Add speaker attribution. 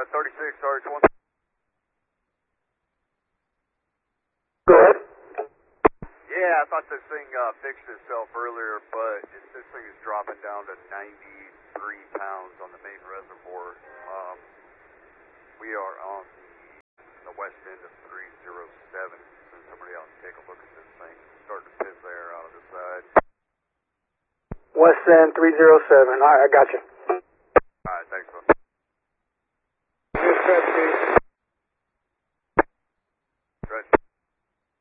Speaker 1: 36, RH1.
Speaker 2: Go ahead.
Speaker 1: Yeah, I thought this thing fixed itself earlier, but this thing is dropping down to 93 pounds on the main reservoir. We are on the west end of 307. Send somebody out and take a look at this thing. It's starting to piss the air out of the side.
Speaker 2: West End 307. All right, I got you.
Speaker 1: All right, thanks, bud.
Speaker 2: Dispatch,